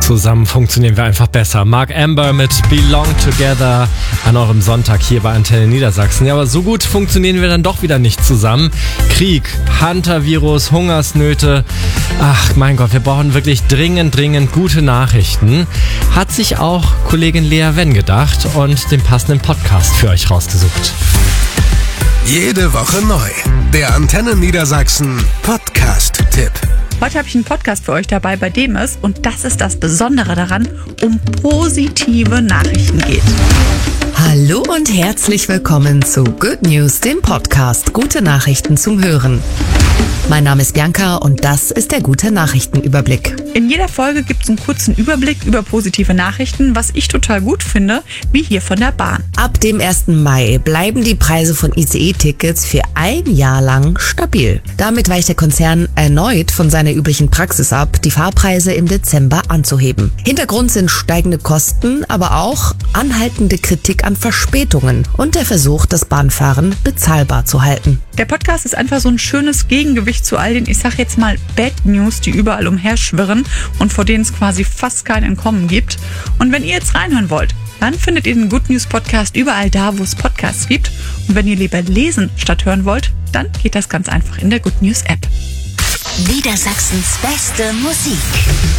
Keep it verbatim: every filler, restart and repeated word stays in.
Zusammen funktionieren wir einfach besser. Mark Amber mit Belong Together an eurem Sonntag hier bei Antenne Niedersachsen. Ja, aber so gut funktionieren wir dann doch wieder nicht zusammen. Krieg, Hunter-Virus, Hungersnöte. Ach, mein Gott, wir brauchen wirklich dringend, dringend gute Nachrichten. Hat sich auch Kollegin Lea Wenn gedacht und den passenden Podcast für euch rausgesucht. Jede Woche neu. Der Antenne Niedersachsen Podcast-Tipp. Heute habe ich einen Podcast für euch dabei, bei dem es, und das ist das Besondere daran, um positive Nachrichten geht. Hallo und herzlich willkommen zu Good News, dem Podcast Gute Nachrichten zum Hören. Mein Name ist Bianca und das ist der Gute Nachrichtenüberblick. In jeder Folge gibt es einen kurzen Überblick über positive Nachrichten, was ich total gut finde, wie hier von der Bahn. Ab dem ersten Mai bleiben die Preise von I C E-Tickets für ein Jahr lang stabil. Damit weicht der Konzern erneut von seiner üblichen Praxis ab, die Fahrpreise im Dezember anzuheben. Hintergrund sind steigende Kosten, aber auch anhaltende Kritik an Verspätungen und der Versuch, das Bahnfahren bezahlbar zu halten. Der Podcast ist einfach so ein schönes Gegengewicht zu all den, ich sag jetzt mal, Bad News, die überall umherschwirren und vor denen es quasi fast kein Entkommen gibt. Und wenn ihr jetzt reinhören wollt, dann findet ihr den Good News Podcast überall da, wo es Podcasts gibt. Und wenn ihr lieber lesen statt hören wollt, dann geht das ganz einfach in der Good News App. Niedersachsens beste Musik.